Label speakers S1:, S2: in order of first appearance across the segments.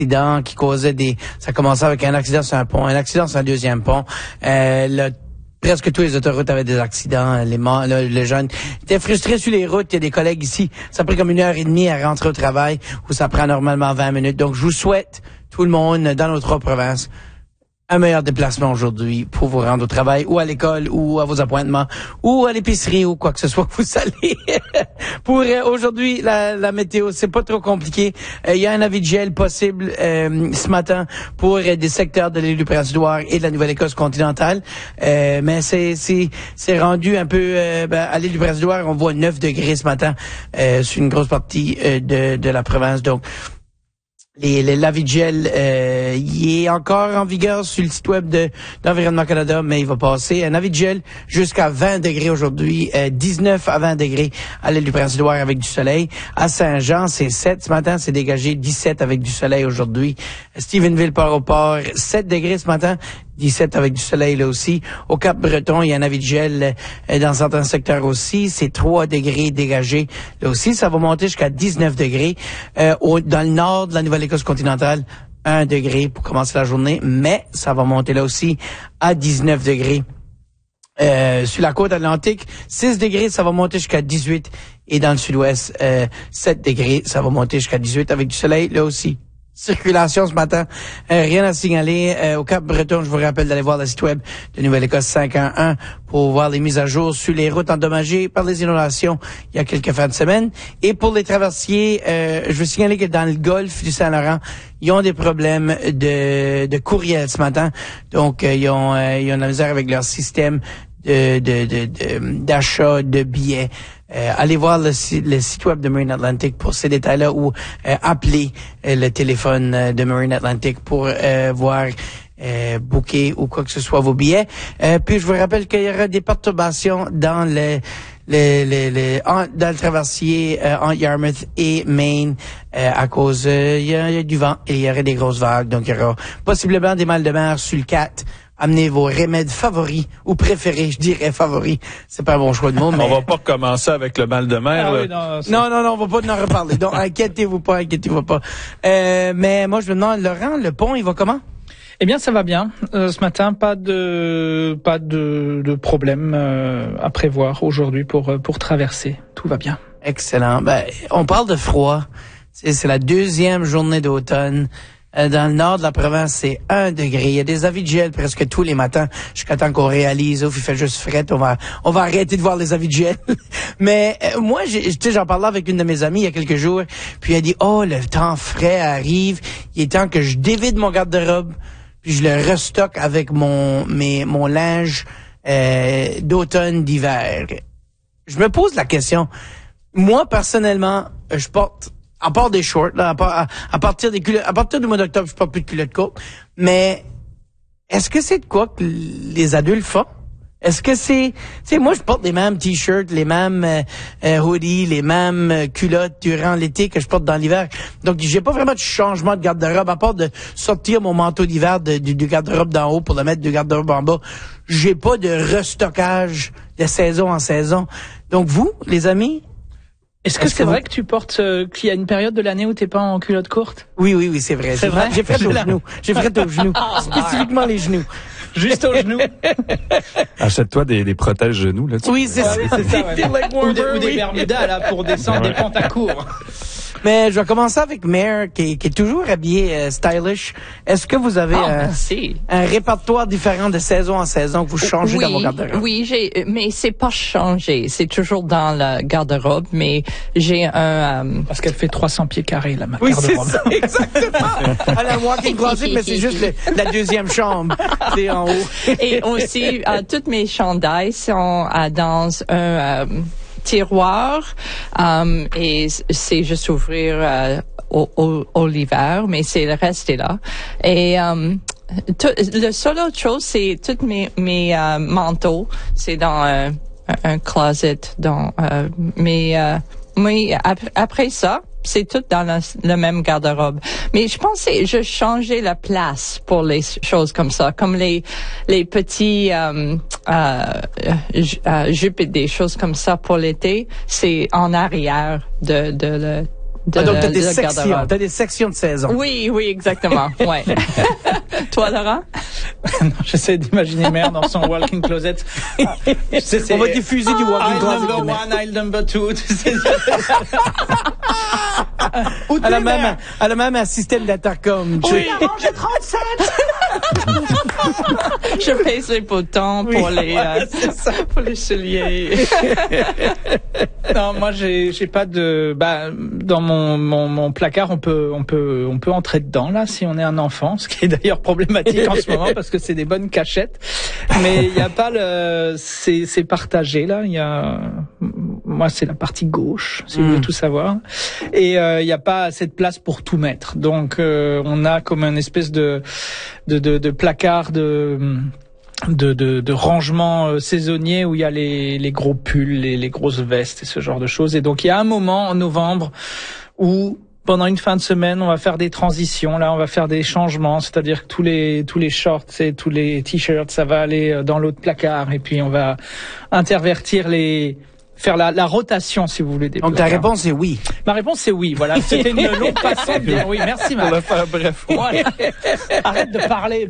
S1: qui causait ça commençait avec un accident sur un pont, un accident sur un deuxième pont. Presque tous les autoroutes avaient des accidents. Les jeunes étaient frustrés sur les routes. Il y a des collègues ici. Ça a pris comme 1h30 à rentrer au travail, où ça prend normalement 20 minutes. Donc, je vous souhaite, tout le monde, dans nos 3 provinces, un meilleur déplacement aujourd'hui pour vous rendre au travail ou à l'école ou à vos appointements ou à l'épicerie ou quoi que ce soit que vous allez. Pour aujourd'hui, la météo, c'est pas trop compliqué. Il y a un avis de gel possible ce matin pour des secteurs de l'île du Prince-Édouard et de la Nouvelle-Écosse continentale. Mais c'est rendu un peu à l'île du Prince-Édouard, on voit 9 degrés ce matin sur une grosse partie de la province. Donc l'avis de gel, il est encore en vigueur sur le site web d'Environnement Canada, mais il va passer. Un avis de gel jusqu'à 20 degrés aujourd'hui, 19 à 20 degrés à l'île du Prince-Édouard avec du soleil. À Saint-Jean, c'est 7 ce matin, c'est dégagé, 17 avec du soleil aujourd'hui. Stephenville, Port-au-Port, 7 degrés ce matin, 17 avec du soleil là aussi. Au Cap-Breton, il y a un avis de gel dans certains secteurs aussi. C'est 3 degrés dégagés là aussi. Ça va monter jusqu'à 19 degrés. Dans le nord de la Nouvelle-Écosse continentale, 1 degré pour commencer la journée. Mais ça va monter là aussi à 19 degrés. Sur la côte atlantique, 6 degrés, ça va monter jusqu'à 18. Et dans le sud-ouest, 7 degrés, ça va monter jusqu'à 18 avec du soleil là aussi. Circulation ce matin, rien à signaler. Au Cap-Breton, je vous rappelle d'aller voir le site web de Nouvelle-Écosse 511 pour voir les mises à jour sur les routes endommagées par les inondations il y a quelques fins de semaine. Et pour les traversiers, je veux signaler que dans le golfe du Saint-Laurent, ils ont des problèmes de courriel ce matin. Donc, ils ont de la misère avec leur système d'achat de billets. Allez voir le site web de Marine Atlantic pour ces détails-là ou appelez le téléphone de Marine Atlantic pour voir booker ou quoi que ce soit vos billets. Puis je vous rappelle qu'il y aura des perturbations dans dans le traversier entre Yarmouth et Maine à cause il y a du vent et il y aurait des grosses vagues. Donc il y aura possiblement des mal de mer sur le 4. Amenez vos remèdes favoris ou préférés, je dirais favoris. C'est pas un bon choix de mots, mais...
S2: On va pas commencer avec le mal de mer,
S1: ah,
S2: là.
S1: Oui, non, on va pas en reparler. Donc, inquiétez-vous pas. Mais moi, je me demande, Laurent, le pont, il va comment?
S3: Eh bien, ça va bien. Ce matin, pas de problème à prévoir aujourd'hui pour traverser. Tout va bien.
S1: Excellent. Ben, on parle de froid. C'est la 2e journée d'automne. Dans le nord de la province, c'est 1 degré. Il y a des avis de gel presque tous les matins jusqu'à temps qu'on réalise, il fait juste fret, on va arrêter de voir les avis de gel. Mais moi, j'en parlais avec une de mes amies il y a quelques jours, puis elle a dit, oh, le temps frais arrive, il est temps que je dévide mon garde-robe, puis je le restocke avec mon linge d'automne, d'hiver. Je me pose la question. Moi, personnellement, je porte... À part des shorts, là, à partir des culottes, à partir du mois d'octobre, je porte plus de culottes courtes. Mais, est-ce que c'est de quoi que les adultes font? Est-ce que moi, je porte les mêmes t-shirts, les mêmes hoodies, les mêmes culottes durant l'été que je porte dans l'hiver. Donc, j'ai pas vraiment de changement de garde-robe, à part de sortir mon manteau d'hiver du garde-robe d'en haut pour le mettre du garde-robe en bas. J'ai pas de restockage de saison en saison. Donc, vous, les amis?
S3: Est-ce que c'est vrai que tu portes, qu'il y a une période de l'année où t'es pas en culotte courte?
S1: Oui, c'est vrai.
S3: C'est vrai?
S1: J'ai fait aux genoux. Spécifiquement les genoux.
S3: Juste aux genoux.
S2: Achète-toi des protèges-genoux, là.
S1: Oui, c'est ça.
S3: Ou des Bermudas, là, pour descendre des pentes à court.
S1: Mais je vais commencer avec Mare, qui est toujours habillé stylish. Est-ce que vous avez un répertoire différent de saison en saison que vous changez dans vos garde-robes?
S4: Oui, mais c'est pas changé. C'est toujours dans le garde-robe, mais j'ai un...
S3: Parce qu'elle fait 300 pieds carrés, ma garde-robe.
S1: Oui, c'est ça, exactement. Elle a un walk-in closet, mais c'est juste la 2e chambre. C'est en haut.
S4: Et aussi, toutes mes chandails sont dans un... tiroir et c'est juste ouvrir au l'hiver, mais c'est le reste est là. Et le seule autre chose, c'est tous mes manteaux, c'est dans un closet. Mais après ça, c'est tout dans le même garde-robe. Mais je pensais, je changeais la place pour les choses comme ça, comme les petits jupes et des choses comme ça pour l'été. C'est en arrière de
S1: donc t'as des
S4: de
S1: sections,
S4: garde-robe.
S1: t'as des sections de saison.
S4: Oui, exactement. Ouais. Toi, Laurent?
S3: Non, j'essaie d'imaginer mère dans son walk-in closet.
S1: On va diffuser du walk-in
S3: Aisle
S1: closet.
S3: number one, aisle number two. Tu sais.
S1: Elle a même un système d'intercom.
S3: Oui, j'ai 37.
S4: Je pèse les boutons pour pour les souliers.
S3: Non, moi j'ai pas de dans mon placard on peut entrer dedans là si on est un enfant, ce qui est d'ailleurs problématique en ce moment parce que c'est des bonnes cachettes. Mais il y a pas c'est partagé là, il y a moi c'est la partie gauche si vous voulez tout savoir et il y a pas assez de place pour tout mettre. Donc on a comme une espèce de placard de rangement saisonnier où il y a les gros pulls, les grosses vestes et ce genre de choses. Et donc il y a un moment en novembre où pendant une fin de semaine, on va faire des transitions. Là, on va faire des changements, c'est-à-dire que tous les shorts et tous les t-shirts, ça va aller dans l'autre placard et puis on va intervertir faire la rotation, si vous voulez.
S1: Donc ta réponse est oui.
S3: Ma réponse est oui. Voilà, c'était une longue façon de dire oui. Merci, Marc.
S2: Pour le faire bref.
S3: Voilà. Arrête de parler.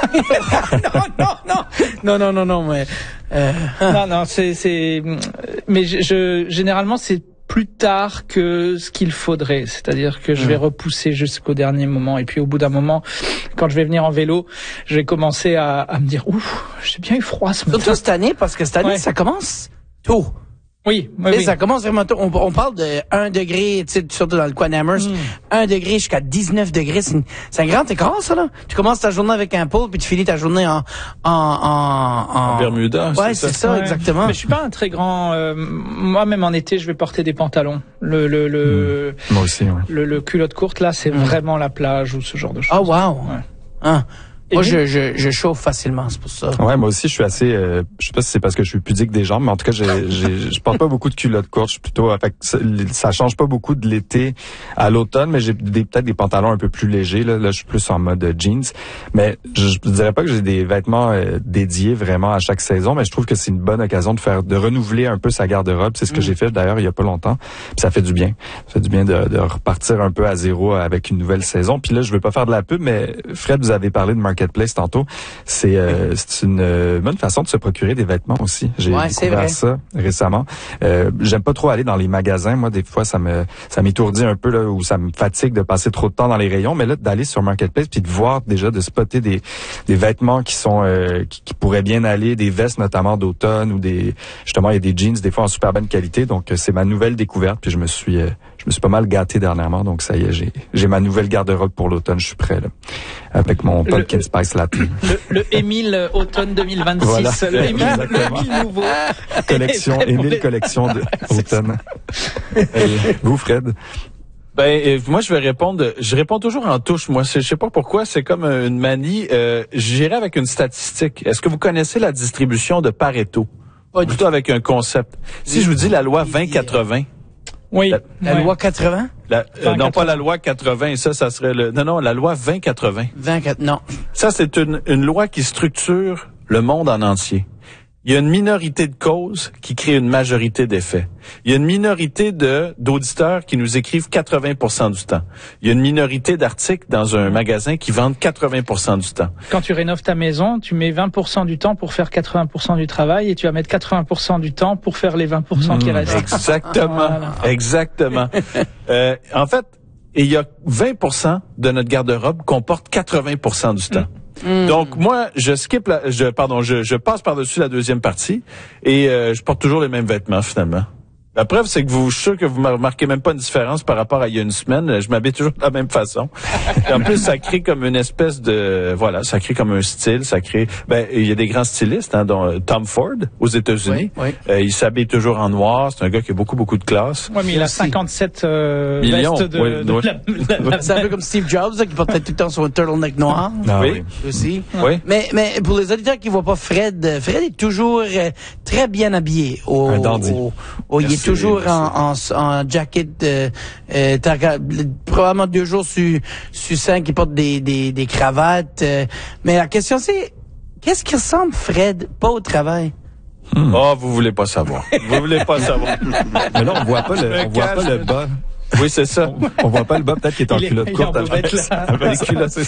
S1: Non, mais
S3: Non, mais généralement c'est plus tard que ce qu'il faudrait. C'est-à-dire que je vais repousser jusqu'au dernier moment. Et puis au bout d'un moment, quand je vais venir en vélo, je vais commencer à me dire, ouf, j'ai bien eu froid ce matin.
S1: surtout cette année, parce que cette année,
S3: Ouais.
S1: ça commence tôt.
S3: Oui.
S1: Tu sais, ça commence vraiment tôt. On parle de 1 degré, tu sais, surtout dans le coin d'Amherst, 1 degré jusqu'à 19 degrés. C'est un grand écart, ça, là. Tu commences ta journée avec un pull, puis tu finis ta journée en
S2: Bermuda,
S1: Ouais,
S2: c'est
S1: c'est
S2: ça?
S1: ça,
S3: Ouais.
S1: exactement.
S3: Mais je suis pas un très grand. Moi, même en été, je vais porter des pantalons.
S2: Moi aussi, ouais.
S3: Le culotte courte là, c'est vraiment la plage ou ce genre de choses.
S1: Oh, wow.
S3: Ouais.
S1: Hein.
S3: Et
S1: Moi,
S3: lui?
S1: je chauffe facilement, c'est pour ça.
S2: Ouais, moi aussi, je suis assez, je sais pas si c'est parce que je suis pudique des jambes, mais en tout cas, je porte pas beaucoup de culottes courtes. Je suis plutôt, fait que ça change pas beaucoup de l'été à l'automne, mais j'ai peut-être des pantalons un peu plus légers, là. Là, je suis plus en mode jeans. Mais je dirais pas que j'ai des vêtements dédiés vraiment à chaque saison, mais je trouve que c'est une bonne occasion de renouveler un peu sa garde-robe. C'est ce que j'ai fait d'ailleurs il y a pas longtemps. Puis ça fait du bien. Ça fait du bien de repartir un peu à zéro avec une nouvelle saison. Puis là, je veux pas faire de la pub, mais Fred, vous avez parlé de Marketplace tantôt. C'est une bonne façon de se procurer des vêtements aussi. J'ai découvert ça récemment. J'aime pas trop aller dans les magasins. Moi, des fois, ça m'étourdit un peu là, ou ça me fatigue de passer trop de temps dans les rayons. Mais là, d'aller sur Marketplace puis de voir déjà, de spotter des vêtements qui sont qui pourraient bien aller, des vestes notamment d'automne ou justement il y a des jeans des fois en super bonne qualité. Donc c'est ma nouvelle découverte. Puis je me suis pas mal gâté dernièrement. Donc ça y est, j'ai ma nouvelle garde-robe pour l'automne. Je suis prêt là avec mon Pumpkin Spice Latte.
S3: Le Émile automne 2026.
S2: Voilà.
S3: Le Émile nouveau.
S2: Émile collection de automne. Vous, Fred?
S5: Moi, je réponds toujours en touche. Moi, je sais pas pourquoi, c'est comme une manie. J'irai avec une statistique. Est-ce que vous connaissez la distribution de Pareto? Plutôt avec un concept. Si je vous dis la loi 20-80.
S3: Oui.
S1: La loi 80?
S5: Non, pas la loi 80, ça serait non, la loi 20-80.
S1: 24, non.
S5: Ça, c'est une loi qui structure le monde en entier. Il y a une minorité de causes qui crée une majorité d'effets. Il y a une minorité d'auditeurs qui nous écrivent 80% du temps. Il y a une minorité d'articles dans un magasin qui vendent 80% du temps.
S3: Quand tu rénoves ta maison, tu mets 20% du temps pour faire 80% du travail et tu vas mettre 80% du temps pour faire les 20% qui restent.
S5: Exactement.
S3: Voilà.
S5: Exactement. En fait, il y a 20% de notre garde-robe qu'on porte 80% du temps. Donc moi, je passe par-dessus la deuxième partie et je porte toujours les mêmes vêtements finalement. La preuve, c'est que je suis sûr que vous ne remarquez même pas une différence par rapport à il y a une semaine. Je m'habille toujours de la même façon. Et en plus, ça crée comme une espèce ça crée comme un style. Ça crée, il y a des grands stylistes, dont Tom Ford aux États-Unis.
S1: Oui.
S5: Il s'habille toujours en noir. C'est un gars qui a beaucoup, beaucoup de classe.
S3: Ouais, mais il a 57
S5: millions.
S3: vestes
S1: C'est un peu comme Steve Jobs, là, qui portait tout le temps son turtleneck noir.
S2: Ah,
S5: Oui.
S1: Aussi.
S5: Oui.
S1: Mais pour les auditeurs qui voient pas Fred est toujours très bien habillé.
S2: Un dandy.
S1: Il est
S2: Merci,
S1: toujours
S2: merci.
S1: en jacket. Probablement 2 jours sur 5 il porte des cravates. Mais la question c'est, qu'est-ce qui ressemble Fred pas au travail?
S5: Oh, vous voulez pas savoir. Vous voulez pas savoir.
S2: Mais là, on voit pas le bas.
S5: Oui, c'est ça.
S2: On voit pas le bas, peut-être qu'il est en
S3: Il est-
S2: culotte
S3: il est en
S2: courte.
S3: bobette, là.
S2: avec
S5: Les culottes.